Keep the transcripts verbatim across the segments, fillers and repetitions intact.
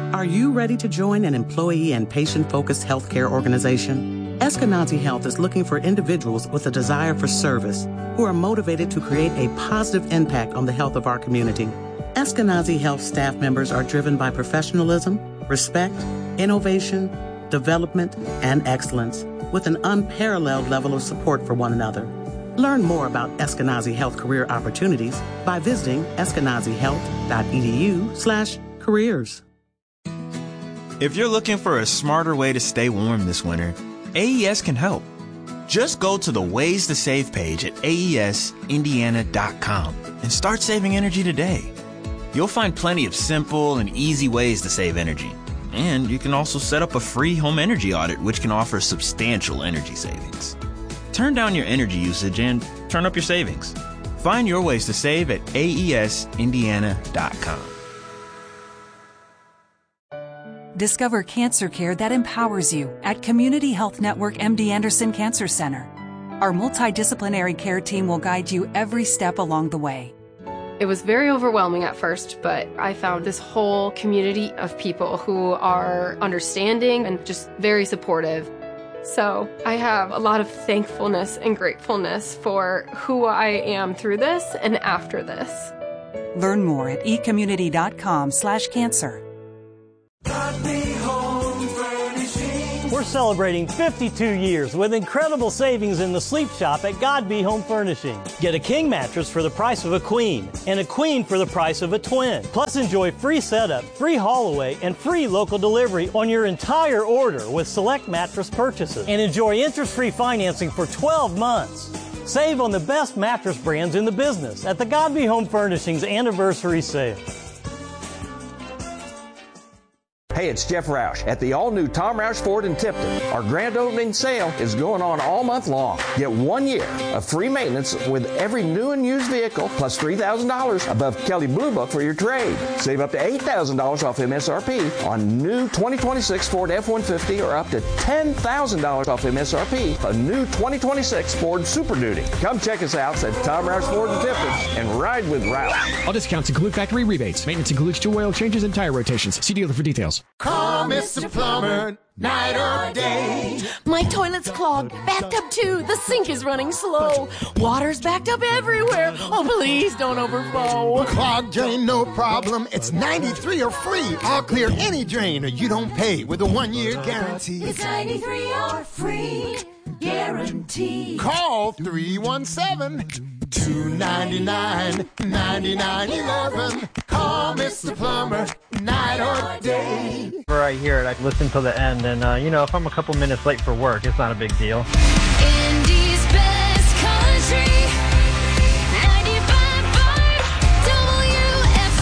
Are you ready to join an employee and patient-focused healthcare organization? Eskenazi Health is looking for individuals with a desire for service who are motivated to create a positive impact on the health of our community. Eskenazi Health staff members are driven by professionalism, respect, innovation, development, and excellence, with an unparalleled level of support for one another. Learn more about Eskenazi Health career opportunities by visiting eskenazihealth.edu slash careers. If you're looking for a smarter way to stay warm this winter, A E S can help. Just go to the Ways to Save page at A E S Indiana dot com and start saving energy today. You'll find plenty of simple and easy ways to save energy. And you can also set up a free home energy audit, which can offer substantial energy savings. Turn down your energy usage and turn up your savings. Find your ways to save at A E S Indiana dot com. Discover cancer care that empowers you at Community Health Network M D Anderson Cancer Center. Our multidisciplinary care team will guide you every step along the way. It was very overwhelming at first, but I found this whole community of people who are understanding and just very supportive. So I have a lot of thankfulness and gratefulness for who I am through this and after this. Learn more at ecommunity.com slash cancer. We're celebrating fifty-two years with incredible savings in the sleep shop at Godby Home Furnishing. Get a king mattress for the price of a queen and a queen for the price of a twin. Plus enjoy free setup, free haul away, and free local delivery on your entire order with select mattress purchases. And enjoy interest-free financing for twelve months. Save on the best mattress brands in the business at the Godby Home Furnishings Anniversary Sale. Hey, it's Jeff Roush at the all-new Tom Roush Ford in Tipton. Our grand opening sale is going on all month long. Get one year of free maintenance with every new and used vehicle, plus three thousand dollars above Kelley Blue Book for your trade. Save up to eight thousand dollars off M S R P on new twenty twenty-six Ford F one fifty or up to ten thousand dollars off M S R P a new twenty twenty-six Ford Super Duty. Come check us out at Tom Roush Ford in Tipton and ride with Roush. All discounts include factory rebates. Maintenance includes two oil changes and tire rotations. See dealer for details. Call Mister Plumber, night or day. My toilet's clogged, backed up too. The sink is running slow. Water's backed up everywhere. Oh, please don't overflow. Clogged drain, no problem. It's ninety-three or free. I'll clear any drain or you don't pay with a one-year guarantee. It's ninety-three or free guarantee. Call three one seven, two nine nine, nine nine one one. Call Mister Plumber, night or day. Whenever I hear it, I listen till the end, and uh, you know, if I'm a couple minutes late for work, it's not a big deal. Indy's best country, ninety-five point five W F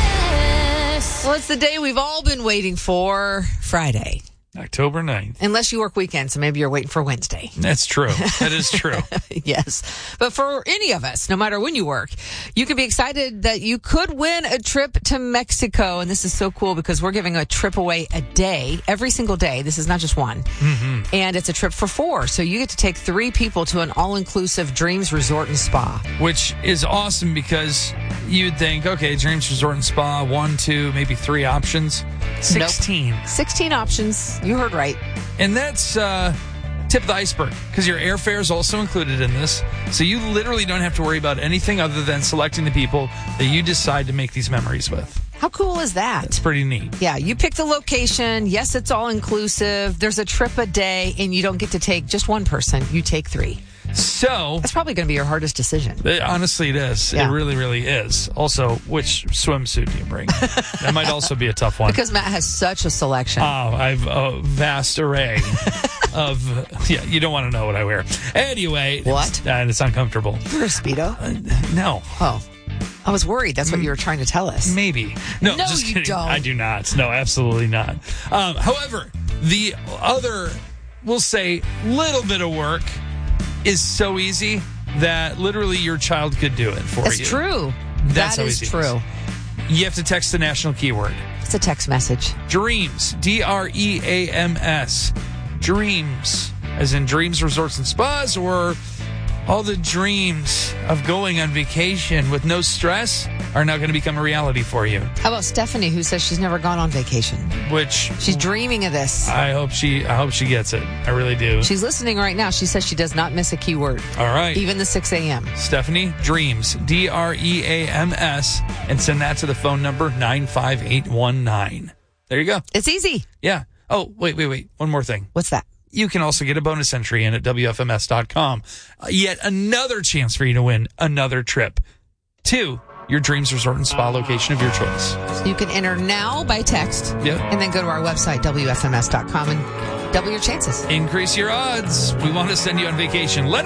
M S. Well, it's the day we've all been waiting for, Friday. October ninth. Unless you work weekends, so maybe you're waiting for Wednesday. That's true. That is true. Yes. But for any of us, no matter when you work, you can be excited that you could win a trip to Mexico. And this is so cool because we're giving a trip away a day, every single day. This is not just one. Mm-hmm. And it's a trip for four. So you get to take three people to an all-inclusive Dreams Resort and Spa. Which is awesome because you'd think, okay, Dreams Resort and Spa, one, two, maybe three options. sixteen. Nope. sixteen options. You heard right. And that's uh, tip of the iceberg because your airfare is also included in this. So you literally don't have to worry about anything other than selecting the people that you decide to make these memories with. How cool is that? It's pretty neat. Yeah, you pick the location. Yes, it's all inclusive. There's a trip a day, and you don't get to take just one person. You take three. So that's probably going to be your hardest decision. It, honestly, it is. Yeah. It really, really is. Also, which swimsuit do you bring? That might also be a tough one. Because Matt has such a selection. Oh, I have a vast array of, yeah, you don't want to know what I wear. Anyway. What? It's, uh, it's uncomfortable. You're a Speedo? Uh, no. Oh. I was worried. That's what you were trying to tell us. Maybe. No, no just you kidding. don't. I do not. No, absolutely not. Um, however, the other, we'll say, little bit of work is so easy that literally your child could do it for That's you. That's true. That's that how is easy true. It is. You have to text the national keyword. It's a text message. Dreams. D R E A M S. Dreams. As in Dreams Resorts and Spas, or all the dreams of going on vacation with no stress are now going to become a reality for you. How about Stephanie, who says she's never gone on vacation? Which she's dreaming of this. I hope she. I hope she gets it. I really do. She's listening right now. She says she does not miss a keyword. All right. Even the six a.m. Stephanie, dreams, D R E A M S, and send that to the phone number nine five eight one nine. There you go. It's easy. Yeah. Oh, wait, wait, wait. One more thing. What's that? You can also get a bonus entry in at W F M S dot com. Uh, yet another chance for you to win another trip to your dreams resort and spa location of your choice. So you can enter now by text. Yep. And then go to our website, W F M S dot com, and double your chances. Increase your odds. We want to send you on vacation. Let